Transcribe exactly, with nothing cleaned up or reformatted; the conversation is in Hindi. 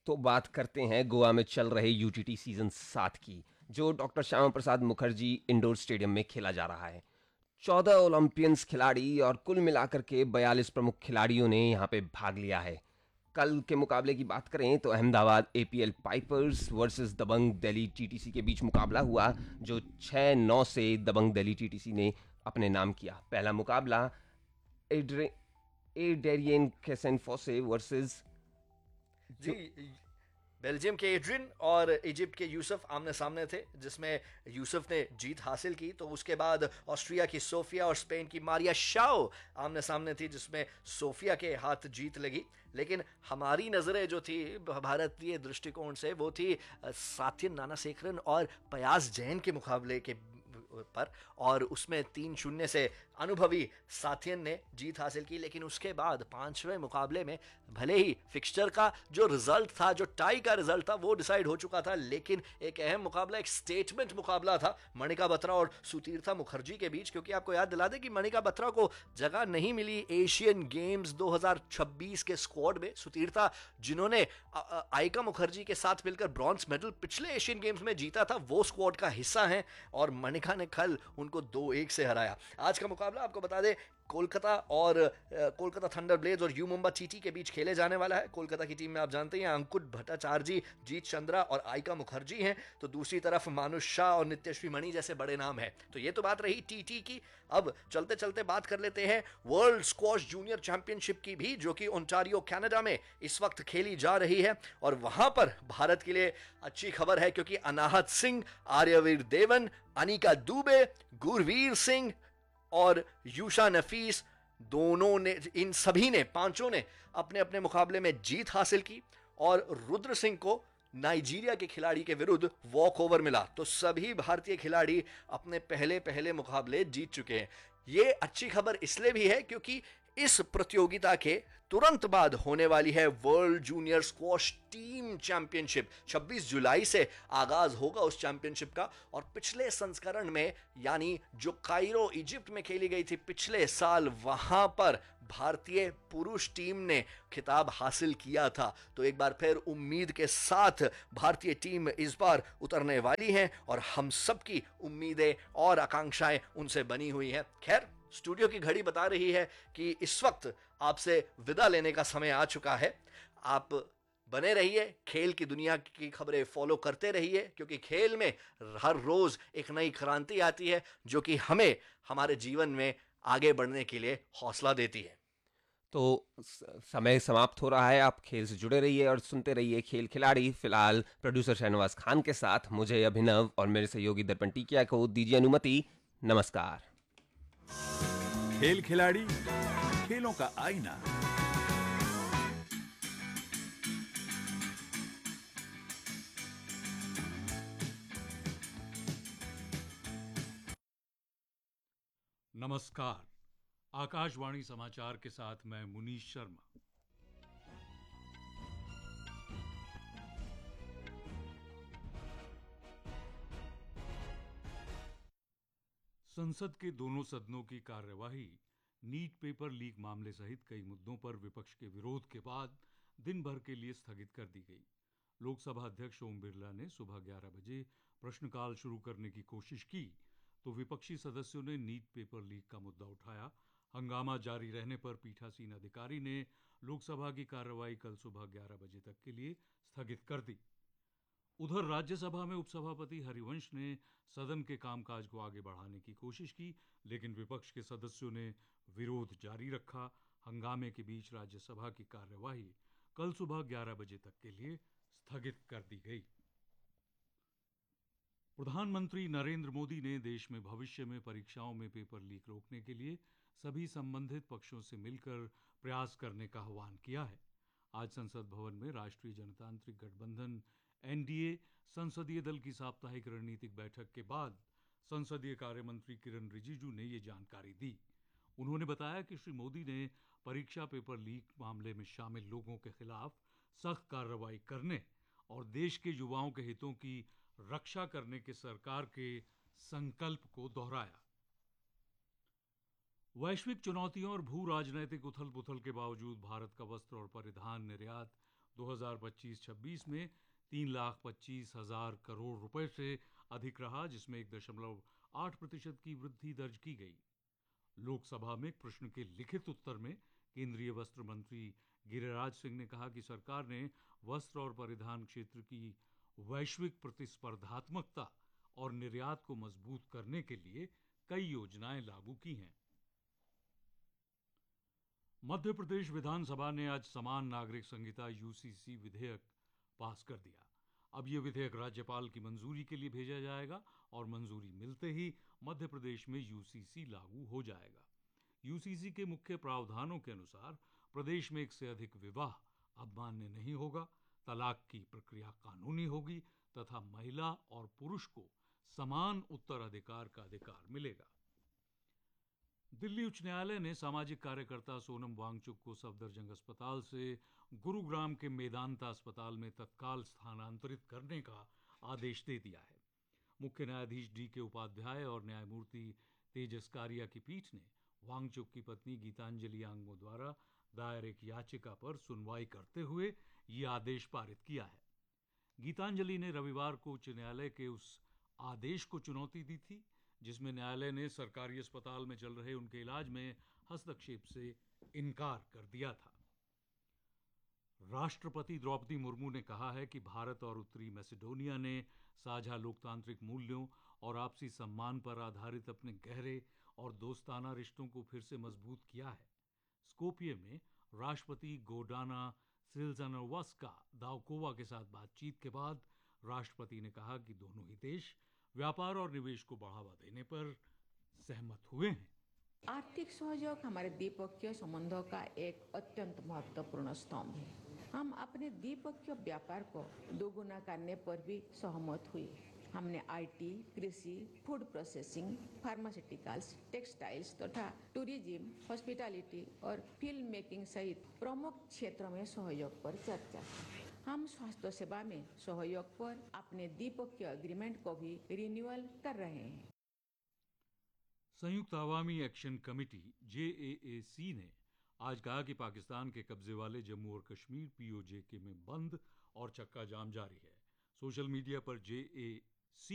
तो बात करते हैं गोवा में चल रहे यूटीटी सीजन सात की, जो doctor Shyama Prasad Mukherjee indoor stadium में खेला जा रहा है। चौदह ओलंपियंस खिलाड़ी और कुल मिलाकर के बयालीस प्रमुख खिलाड़ियों ने यहाँ पे भाग लिया है। कल के मुकाबले की बात करें तो अहमदाबाद एपीएल पाइपर्स वर्सेस दबंग दिल्ली टीटीसी के बीच मुकाबला हुआ, जो छः नौ से दबंग दिल्ली टीटीसी ने अपने नाम किया। पहला मुकाबला एड्रे एडेरियन कैसेनफोसे वर्सेस जी, बेल्जियम के एड्रिन और इजिप्ट के यूसुफ आमने सामने थे, जिसमें यूसुफ ने जीत हासिल की। तो उसके बाद ऑस्ट्रिया की सोफिया और स्पेन की मारिया शाओ आमने सामने थी, जिसमें सोफिया के हाथ जीत लगी। लेकिन हमारी नज़रें जो थी भारतीय दृष्टिकोण से, वो थी साथियन नानासेखरन और पयास जैन के मुकाबले के पर, और उसमें तीन शून्य से अनुभवी साथियन ने जीत हासिल की। लेकिन उसके बाद पांचवें मुकाबले में भले ही फिक्सचर का जो रिजल्ट था, जो टाई का रिजल्ट था, वो डिसाइड हो चुका था, लेकिन एक अहम मुकाबला, एक स्टेटमेंट मुकाबला था मणिका बत्रा और सुतीर्था मुखर्जी के बीच। क्योंकि आपको याद दिला दें कि मणिका बत्रा को जगह नहीं मिली एशियन गेम्स दो हज़ार छब्बीस के स्क्वाड में। सुतीर्था, जिन्होंने आयका मुखर्जी के साथ मिलकर ब्रॉन्ज मेडल पिछले एशियन गेम्स में जीता था, वो स्क्वाड का हिस्सा हैं, और मणिका ने कल उनको दो एक से हराया। आज का मुकाबला आपको बता दें कोलकाता और कोलकाता थंडर ब्लेड्स और यू मुंबा टीटी के बीच खेले जाने वाला है। कोलकाता की टीम में आप जानते हैं अंकुट भट्टाचार्जी, जीत चंद्रा और आयका मुखर्जी हैं, तो दूसरी तरफ मानुष शाह और नित्यश्री मणि जैसे बड़े नाम हैं। तो ये तो बात रही टीटी की। अब चलते चलते बात कर लेते हैं वर्ल्ड स्क्वॉश जूनियर चैंपियनशिप की भी, जो कि ओंटारियो कनाडा में इस वक्त खेली जा रही है। और वहां पर भारत के लिए अच्छी खबर है, क्योंकि अनाहत सिंह, आर्यवीर देवन, अनिका दुबे, गुरवीर सिंह और यूशा नफीस, दोनों ने, इन सभी ने, पांचों ने अपने अपने मुकाबले में जीत हासिल की। और रुद्र सिंह को नाइजीरिया के खिलाड़ी के विरुद्ध वॉक ओवर मिला। तो सभी भारतीय खिलाड़ी अपने पहले पहले मुकाबले जीत चुके हैं। ये अच्छी खबर इसलिए भी है क्योंकि इस प्रतियोगिता के तुरंत बाद होने वाली है world junior squash team championship. छब्बीस जुलाई से आगाज होगा उस चैंपियनशिप का। और पिछले संस्करण में, यानी जो कायरो इजिप्ट में खेली गई थी पिछले साल, वहां पर भारतीय पुरुष टीम ने खिताब हासिल किया था। तो एक बार फिर उम्मीद के साथ भारतीय टीम इस बार उतरने वाली है, और हम सबकी उम्मीदें और आकांक्षाएं उनसे बनी हुई हैं। खैर, स्टूडियो की घड़ी बता रही है कि इस वक्त आपसे विदा लेने का समय आ चुका है। आप बने रहिए, खेल की दुनिया की खबरें फॉलो करते रहिए, क्योंकि खेल में हर रोज एक नई क्रांति आती है, जो कि हमें हमारे जीवन में आगे बढ़ने के लिए हौसला देती है। तो समय समाप्त हो रहा है। आप खेल से जुड़े रहिए और सुनते रहिए खेल खिलाड़ी। फिलहाल प्रोड्यूसर शहनवाज खान के साथ मुझे, अभिनव और मेरे सहयोगी दर्पण टीकिया को दीजिए अनुमति। नमस्कार। खेल खिलाड़ी, खेलों का आईना। नमस्कार। आकाशवाणी समाचार के साथ मैं मुनीश शर्मा। संसद के दोनों सदनों की कार्यवाही नीट पेपर लीक मामले सहित कई मुद्दों पर विपक्ष के विरोध के बाद दिन भर के लिए स्थगित कर दी गई। लोकसभा अध्यक्ष ओम बिरला ने सुबह ग्यारह बजे प्रश्नकाल शुरू करने की कोशिश की, तो विपक्षी सदस्यों ने नीट पेपर लीक का मुद्दा उठाया। हंगामा जारी रहने पर पीठासीन अधिकारी ने लोकसभा की कार्रवाई कल सुबह ग्यारह बजे तक के लिए स्थगित कर दी। उधर राज्यसभा में उपसभापति हरिवंश ने सदन के कामकाज को आगे बढ़ाने की कोशिश की, लेकिन विपक्ष के सदस्यों ने विरोध जारी रखा। हंगामे के बीच राज्यसभा की कार्यवाही कल सुबह ग्यारह बजे तक के लिए स्थगित कर दी गई। प्रधानमंत्री नरेंद्र मोदी ने देश में भविष्य में परीक्षाओं में पेपर लीक रोकने के लिए सभी संबंधित पक्षों से मिलकर प्रयास करने का आह्वान किया है। आज संसद भवन में राष्ट्रीय जनतांत्रिक गठबंधन एनडीए संसदीय दल की साप्ताहिक रणनीतिक बैठक के बाद संसदीय कार्य मंत्री किरण रिजिजू ने ये जानकारी दी। उन्होंने बताया कि श्री मोदी ने परीक्षा पेपर लीक मामले में शामिल लोगों के खिलाफ सख्त कार्रवाई करने और देश के युवाओं के हितों की रक्षा करने के सरकार के संकल्प को दोहराया। वैश्विक चुनौतियों और भू राजनैतिक उथल पुथल के बावजूद भारत का वस्त्र और परिधान निर्यात दो हज़ार पच्चीस छब्बीस में तीन लाख पच्चीस हजार करोड़ रुपए से अधिक रहा, जिसमें एक दशमलव आठ प्रतिशत की वृद्धि दर्ज की गई। लोकसभा में एक प्रश्न के लिखित उत्तर में केंद्रीय वस्त्र मंत्री गिरिराज सिंह ने कहा कि सरकार ने वस्त्र और परिधान क्षेत्र की वैश्विक प्रतिस्पर्धात्मकता और निर्यात को मजबूत करने के लिए कई योजनाएं लागू की हैं। मध्य प्रदेश विधानसभा ने आज समान नागरिक संहिता यूसीसी विधेयक पास कर दिया। अब यह विधेयक राज्यपाल की मंजूरी के लिए भेजा जाएगा और मंजूरी मिलते ही मध्य प्रदेश में यूसीसी लागू हो जाएगा। यूसीसी के मुख्य प्रावधानों के अनुसार प्रदेश में एक से अधिक विवाह अब मान्य नहीं होगा, तलाक की प्रक्रिया कानूनी होगी तथा महिला और पुरुष को समान उत्तराधिकार का अधिकार मिलेगा। दिल्ली उच्च न्यायालय ने सामाजिक कार्यकर्ता सोनम वांगचुक को सफदरजंग अस्पताल से गुरुग्राम के मेदांता अस्पताल में तत्काल स्थानांतरित करने का आदेश दे दिया है। मुख्य न्यायाधीश डी के उपाध्याय और न्यायमूर्ति तेजस कारिया की पीठ ने वांगचुक की पत्नी गीतांजलि आंगमो द्वारा दायर एक याचिका पर सुनवाई करते हुए ये आदेश पारित किया है। गीतांजलि ने रविवार को उच्च न्यायालय के उस आदेश को चुनौती दी थी जिसमें न्यायालय ने सरकारी अस्पताल में चल रहे उनके इलाज में हस्तक्षेप से इनकार कर दिया था। राष्ट्रपति द्रौपदी मुर्मू ने कहा है कि भारत और उत्तरी मैसेडोनिया ने साझा लोकतांत्रिक मूल्यों और आपसी सम्मान पर आधारित अपने गहरे और दोस्ताना रिश्तों को फिर से मजबूत किया है। स्कोपिये में राष्ट्रपति गोर्डाना सिल्ज़ानोवस्का दाउकोवा के साथ बातचीत के बाद राष्ट्रपति ने कहा कि दोनों ही देश व्यापार और निवेश को बढ़ावा देने पर सहमत हुए हैं। आर्थिक सहयोग हमारे द्विपक्षीय संबंधों का एक अत्यंत महत्वपूर्ण स्तंभ है। हम अपने द्विपक्षीय व्यापार को दोगुना करने पर भी सहमत हुए। हमने आईटी, कृषि, फूड प्रोसेसिंग, फार्मास्यूटिकल्स, टेक्सटाइल्स तथा टूरिज्म, हॉस्पिटैलिटी और फिल्म मेकिंग सहित प्रमुख क्षेत्रों में सहयोग पर चर्चा की। हम स्वास्थ्य सेवा में सहयोग पर अपने द्विपक्षीय एग्रीमेंट को भी रिन्यूअल कर रहे हैं। संयुक्त अवामी एक्शन कमेटी जे ए ए सी ने आज कहा कि पाकिस्तान के कब्जे वाले जम्मू और कश्मीर पीओजे के में बंद और चक्का जाम जारी है। सोशल मीडिया पर जे ए